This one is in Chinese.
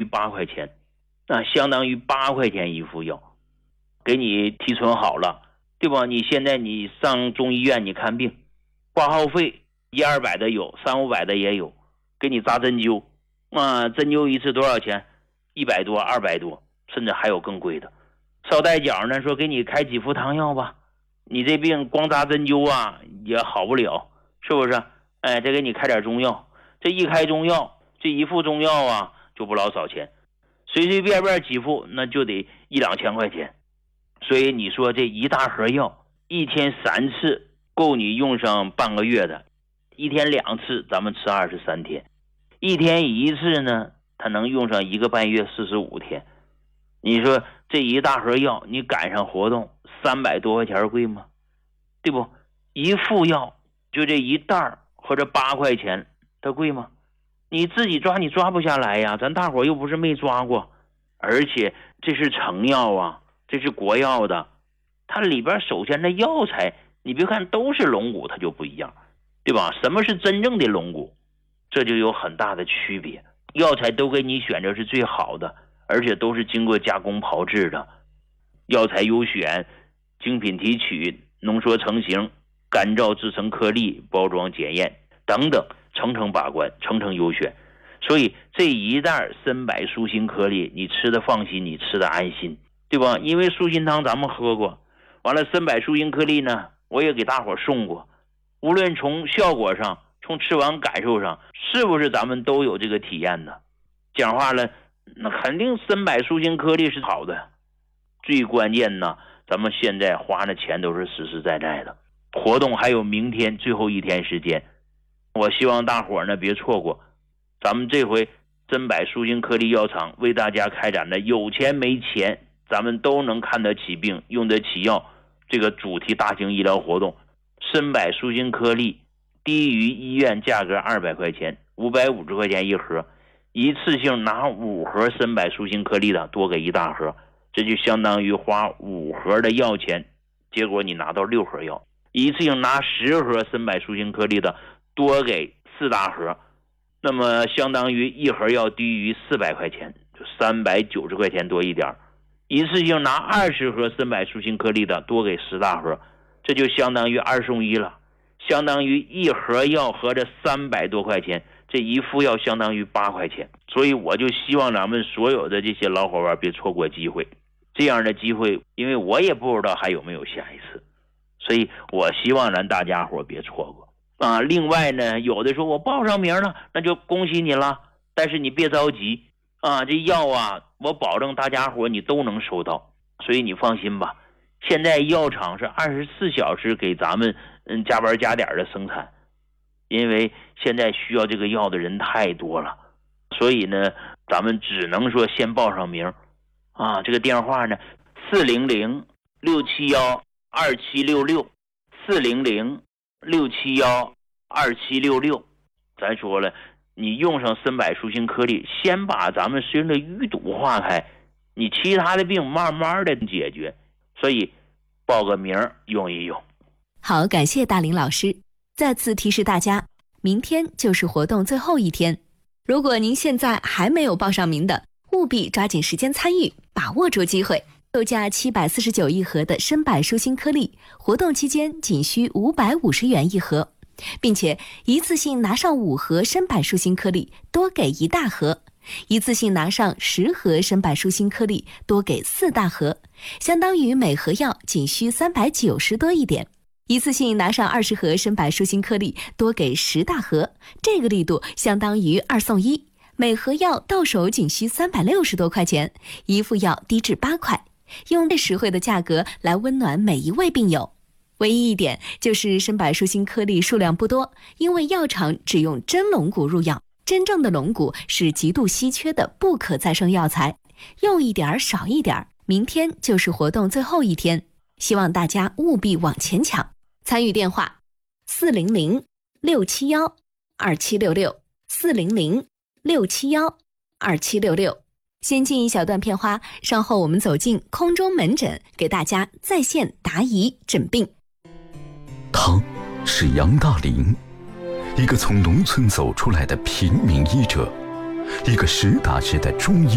8块钱，相当于8块钱一副药，给你提纯好了，对吧？你现在你上中医院你看病，挂号费100-200的有，300-500的也有，给你扎针灸，针灸一次多少钱？100多200多，甚至还有更贵的。捎带脚呢，说给你开几副汤药吧，你这病光扎针灸也好不了，是不是？再给你开点中药，这一开中药，这一副中药就不老少钱，随随便便几副那就得1-2千块钱。所以你说这一大盒药1天3次够你用上半个月的，1天2次咱们吃23天，1天1次呢它能用上1个半月45天。你说这一大盒药你赶上活动300多块钱贵吗？对不？一副药就这一袋或者8块钱，它贵吗？你自己抓你抓不下来呀，咱大伙又不是没抓过。而且这是成药这是国药的，它里边首先的药材你别看都是龙骨，它就不一样，对吧？什么是真正的龙骨？这就有很大的区别。药材都给你选择是最好的，而且都是经过加工炮制的，药材优选，精品提取，浓缩成型，干燥制成颗粒，包装检验等等，层层把关，层层优选。所以这一袋参柏舒心颗粒你吃的放心，你吃的安心，对吧？因为舒心汤咱们喝过，完了参柏舒心颗粒呢我也给大伙送过，无论从效果上，从吃完感受上，是不是咱们都有这个体验呢？讲话了，那肯定参柏舒心颗粒是好的。最关键呢，咱们现在花的钱都是实实在在的。活动还有明天最后1天时间，我希望大伙呢别错过。咱们这回参柏舒心颗粒药厂为大家开展的有钱没钱咱们都能看得起病用得起药这个主题大型医疗活动。参柏舒心颗粒低于医院价格200块钱，550块钱一盒，一次性拿5盒参柏舒心颗粒的多给1大盒，这就相当于花5盒的药钱，结果你拿到6盒药。一次性拿10盒参柏舒心颗粒的多给4大盒，那么相当于一盒药低于400块钱，就390块钱多一点。一次性拿20盒参柏舒心颗粒的多给10大盒，这就相当于2送1了，相当于一盒药合着300多块钱，这一副药相当于8块钱。所以我就希望咱们所有的这些老伙伴别错过机会，这样的机会因为我也不知道还有没有下一次，所以我希望咱大家伙别错过另外呢，有的说我报上名了，那就恭喜你了，但是你别着急这药我保证大家伙你都能收到，所以你放心吧。现在药厂是24小时给咱们加班加点的生产，因为现在需要这个药的人太多了，所以呢咱们只能说先报上名这个电话呢400-671-2766 400-671-2766。咱说了，你用上参柏舒心颗粒，先把咱们身上的淤堵化开，你其他的病慢慢的解决，所以报个名用一用。 好，感谢大林老师。再次提示大家，明天就是活动最后1天，如果您现在还没有报上名的，务必抓紧时间参与，把握住机会。售价749一盒的参柏舒心颗粒，活动期间仅需550元一盒，并且一次性拿上5盒参柏舒心颗粒多给1大盒，一次性拿上10盒参柏舒心颗粒多给4大盒，相当于每盒药仅需390多一点。一次性拿上20盒参柏舒心颗粒多给10大盒，这个力度相当于2送1，每盒药到手仅需360多块钱，一副药低至8块，用最实惠的价格来温暖每一位病友。唯一一点就是参柏舒心颗粒数量不多，因为药厂只用真龙骨入药，真正的龙骨是极度稀缺的不可再生药材，用一点少一点。明天就是活动最后1天，希望大家务必往前抢。参与电话400-671-2766 400-671-2766。先进一小段片花，稍后我们走进空中门诊，给大家在线答疑诊病。 他是杨大林，一个从农村走出来的平民医者，一个实打实的中医